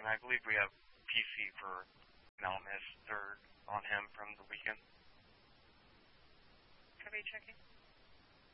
and I believe we have PC for Mount Miss third on him from the weekend. Are we checking?